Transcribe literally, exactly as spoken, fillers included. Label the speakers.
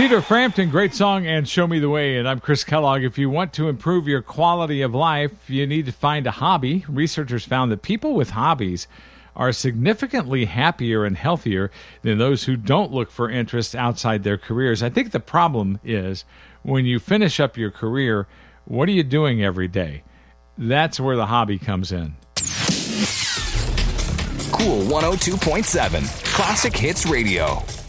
Speaker 1: Peter Frampton, great song, and Show Me the Way. And I'm Chris Kellogg. If you want to improve your quality of life, you need to find a hobby. Researchers found that people with hobbies are significantly happier and healthier than those who don't look for interests outside their careers. I think the problem is when you finish up your career, what are you doing every day? That's where the hobby comes in.
Speaker 2: Cool one oh two point seven, Classic Hits Radio.